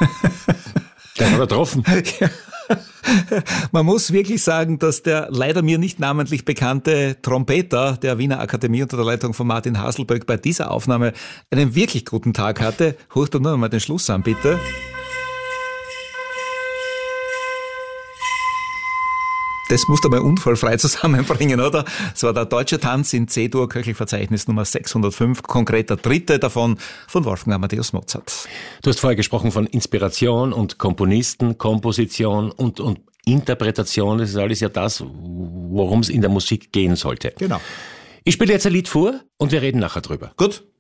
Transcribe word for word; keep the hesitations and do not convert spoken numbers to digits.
Den hat er getroffen. Ja. Man muss wirklich sagen, dass der leider mir nicht namentlich bekannte Trompeter der Wiener Akademie unter der Leitung von Martin Haselböck bei dieser Aufnahme einen wirklich guten Tag hatte. Hört doch nur mal den Schluss an, bitte. Das musst du mal unfallfrei zusammenbringen, oder? Es war der Deutsche Tanz in C-Dur, Köchelverzeichnis Nummer sechshundertfünf, konkret der dritte davon von Wolfgang Amadeus Mozart. Du hast vorher gesprochen von Inspiration und Komponisten, Komposition und, und Interpretation. Das ist alles ja das, worum es in der Musik gehen sollte. Genau. Ich spiele jetzt ein Lied vor und wir reden nachher drüber. Gut.